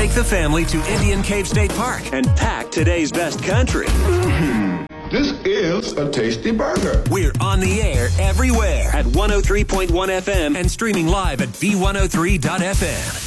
Take the family to Indian Cave State Park and pack today's best country. This is a tasty burger. We're on the air everywhere at 103.1 FM and streaming live at V103.fm.